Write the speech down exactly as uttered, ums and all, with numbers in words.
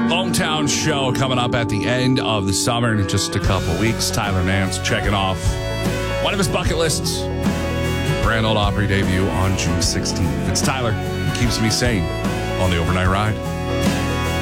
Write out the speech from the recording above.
Hometown show coming up at the end of the summer in just a couple weeks. Tyler Nance checking off one of his bucket lists. Grand Ole Opry debut on June sixteenth. It's Tyler. Keeps me sane on the overnight ride.